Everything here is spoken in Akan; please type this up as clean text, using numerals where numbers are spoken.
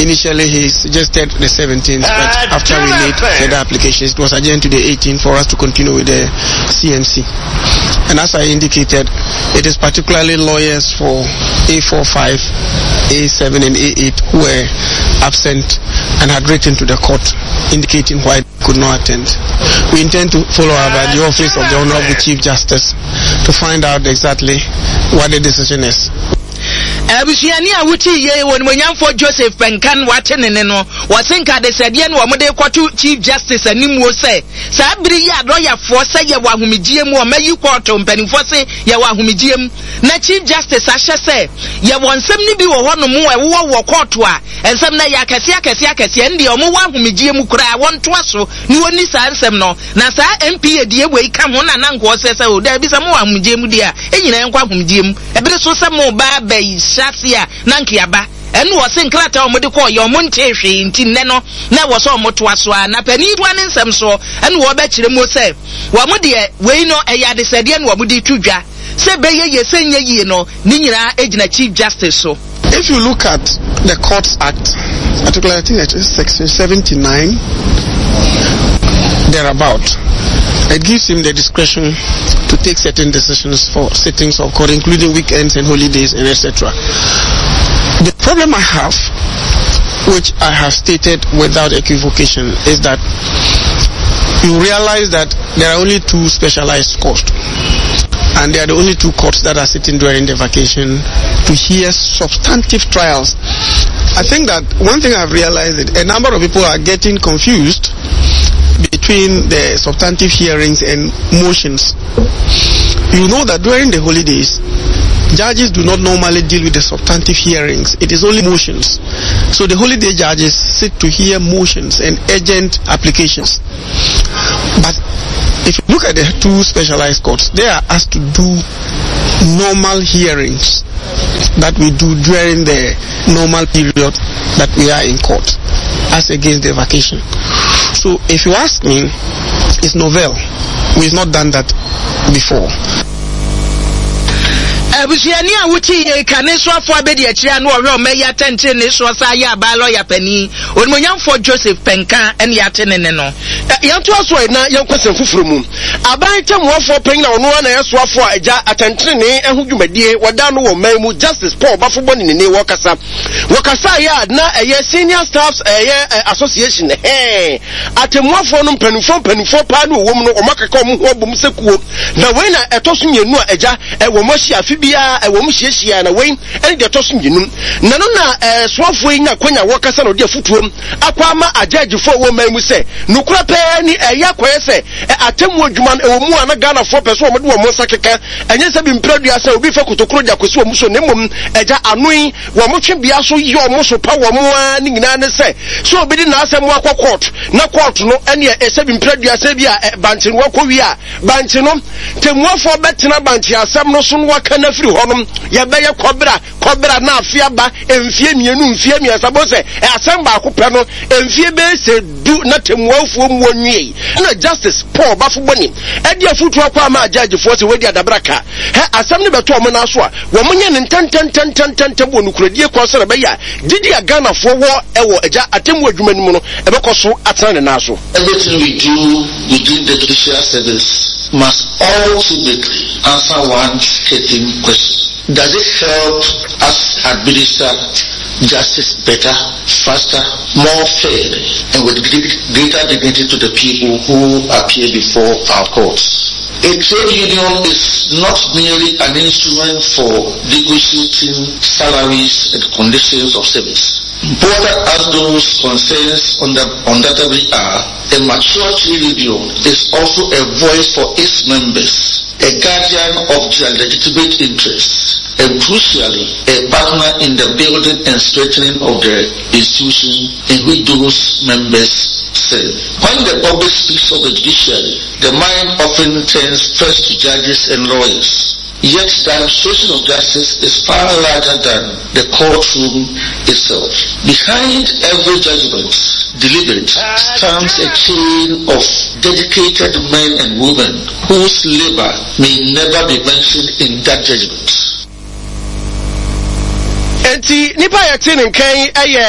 Initially, he suggested the 17th, but after we made further applications, it was adjourned to the 18th for us to continue with the CMC. And as I indicated, it is particularly lawyers for A45, A7, and A8 who were absent and had written to the court indicating why they could not attend. We intend to follow up at the office of the Honorable Chief Justice to find out exactly what the decision is. Abusiani awuti ye won monyamfo Joseph Penkan watenene no wasenka de sede no omode kwato Chief Justice animwo se sa biri ya doyafo se ye wahomegiem o mayi kwato mpanifo se ye wahomegiem na Chief Justice ahye se ye wonsem ni bi wo hono mo wo kwato a ensem na ya kase ndi omo wahomegiem kura wonto aso ni woni sa ensem no na sa MP edie we ka ho na nanko se se o da bi sa mo wahomegiem dia enyina enkwa wahomegiem ebere so se mo ba Shasia Nankiaba and was in Clatter Modico, your Monte in Tineno, never saw Motuaswa, Napani one in some so, and Wabach Mose. Wamudia, we know a Yadisadian Wabudi Tuja. Say Bayer, ye say ye no, Nina, Agent Chief Justice. So if you look at the Courts Act, particularly I think that is section 79, thereabout, it gives him the discretion to take certain decisions for sittings of court, including weekends and holidays and etc. The problem I have, which I have stated without equivocation, is that you realize that there are only two specialized courts, and they are the only two courts that are sitting during the vacation to hear substantive trials. I think that one thing I've realized is a number of people are getting confused between the substantive hearings and motions. You know that during the holidays, judges do not normally deal with the substantive hearings. It is only motions. So the holiday judges sit to hear motions and urgent applications. But if you look at the two specialized courts, they are asked to do normal hearings that we do during the normal period that we are in court, as against the vacation. So if you ask me, it's novel. We've not done that before. Abusiani awuti ye kaneso afo abedi akira no ohwe omeya tente ne so sa ya ba lawyer pani onmonyamfo Joseph Penkan ene ya tenene no yanto aso na yankwese fufuru mu aban temwofo pen na ono na yeso afo aja atente ne ehudwumadie wada no wo man Justice Paul Bafo ne wakasa ya na eye senior staffs association atemwofo no mpanufo pa no wo mu no omakaka omo ho bom sekuo na we na etoso nyenu aja wo moshi afibia wo mhyiehia na we ene de etoso nyenu na no na swafo nya kwanya wakasa no de futuo akwama ajagefo wo man mu se nukura pe ni eyakoye se atemu adwuma wo mu ana Ghana for person wo de wo mo sakeka enye se bi mpradua se obi fa kotokoro ja kwesi wo mu so nemom eja anoi wo mo twebia so yo mo so pa wo mo ani nyina ne se so obi di na asem akwa court na court no ene ese bi mpradua se bi a banche no akɔwi a banche no temuafo betena banche asem no so no waka na firi honom ye be ye kɔbra na afia ba emfie mienu mfie miasa bo se asem ba akopɛ no emfie be se du na temuafo mu onwie na Justice Paul Bafo Boni edi afutu akwa ma judge fo se wedi adabraka asem ne beto mo na so a wo munye ne tenten bo nukuradie kwa so na be ya didi Ghana fo wo ewo eja atemu adwuma ni mu no e be koso atena ne na so. Everything we do within the judicial service must ultimately answer one stating question. Does it help us administer justice better, faster, more fairly, and with greater dignity to the people who appear before our courts? A trade union is not merely an instrument for negotiating salaries and conditions of service. Important as those concerns undoubtedly are, a mature trade union is also a voice for its members, a guardian of their legitimate interests, and crucially, a partner in the building and strengthening of the institution in which those members serve. When the public speaks of the judiciary, the mind often turns first to judges and lawyers. Yet the administration of justice is far larger than the courtroom itself. Behind every judgment delivered stands a chain of dedicated men and women whose labor may never be mentioned in that judgment. Enti nipa ya tinin kan